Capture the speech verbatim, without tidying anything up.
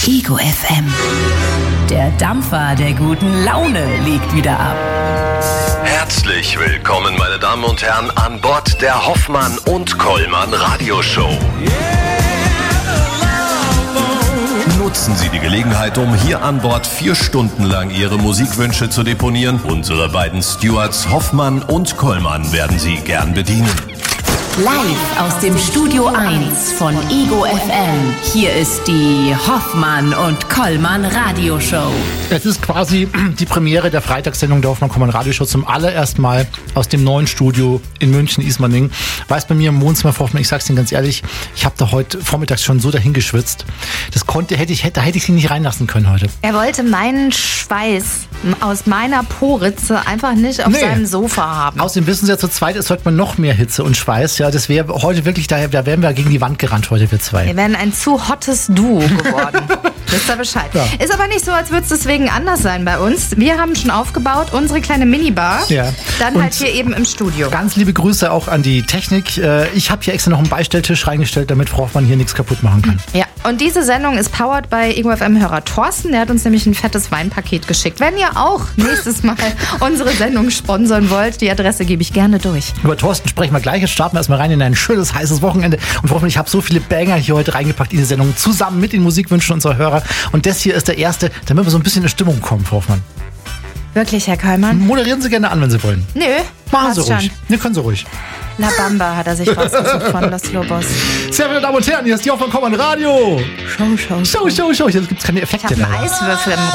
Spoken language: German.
Ego F M. Der Dampfer der guten Laune legt wieder ab. Herzlich willkommen, meine Damen und Herren, an Bord der Hoffmann und Kollmann Radioshow. Nutzen Sie die Gelegenheit, um hier an Bord vier Stunden lang Ihre Musikwünsche zu deponieren. Unsere beiden Stewards Hoffmann und Kollmann werden Sie gern bedienen. Live aus dem Studio eins von Ego F M. Hier ist die Hoffmann und Kollmann Radioshow. Es ist quasi die Premiere der Freitagssendung der Hoffmann Kollmann Radioshow zum allerersten Mal aus dem neuen Studio in München, Ismaning. Weiß bei mir im Wohnzimmer, Frau Hoffmann, ich sag's Ihnen ganz ehrlich, ich habe da heute vormittags schon so dahin geschwitzt. Das konnte, hätte ich, da hätte ich Sie nicht reinlassen können heute. Er wollte meinen Schweiß aus meiner Poritze einfach nicht auf nee. seinem Sofa haben. Außerdem wissen Sie ja, zu zweit ist heute mal noch mehr Hitze und Schweiß. Ja, das wäre heute wirklich, da, da wären wir gegen die Wand gerannt heute, wir zwei. Wir wären ein zu hottes Duo geworden. Wisst ihr Bescheid. Ja. Ist aber nicht so, als würde es deswegen anders sein bei uns. Wir haben schon aufgebaut, unsere kleine Minibar. Ja. Dann und halt hier eben im Studio. Ganz liebe Grüße auch an die Technik. Ich habe hier extra noch einen Beistelltisch reingestellt, damit Frau Hoffmann hier nichts kaputt machen kann. Ja, und diese Sendung ist powered bei Ego F M-Hörer Thorsten. Der hat uns nämlich ein fettes Weinpaket geschickt. Wenn ihr auch nächstes Mal unsere Sendung sponsern wollt, die Adresse gebe ich gerne durch. Über Thorsten sprechen wir gleich. Jetzt starten wir erstmal rein in ein schönes, heißes Wochenende. Und Frau Hoffmann, ich habe so viele Banger hier heute reingepackt in die Sendung, zusammen mit den Musikwünschen unserer Hörer. Und das hier ist der erste, damit wir so ein bisschen in Stimmung kommen, Frau Hoffmann. Wirklich, Herr Kollmann? Moderieren Sie gerne an, wenn Sie wollen. Nö, machen Sie ruhig. Ne, können Sie ruhig. La Bamba hat er sich rausgesucht von Los Lobos. Sehr meine Damen und Herren, hier ist die Hoffmann Kollmann Radio. Show, Show, Show, Show, Show. Jetzt gibt es keine Effekte mehr. Ich mehr. habe einen Eiswürfel im